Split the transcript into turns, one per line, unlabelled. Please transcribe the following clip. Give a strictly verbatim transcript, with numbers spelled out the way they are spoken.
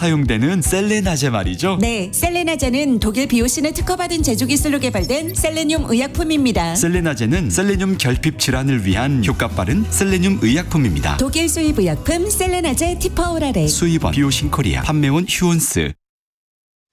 사용되는 셀레나제 말이죠.
네, 셀레나제는 독일 비오신을 특허받은 제조 기술로 개발된 셀레늄 의약품입니다.
셀레나제는 셀레늄 결핍 질환을 위한 효과 빠른 셀레늄 의약품입니다.
독일 수입 의약품 셀레나제 티퍼오라렉.
수입원 비오신 코리아, 판매원 휴온스.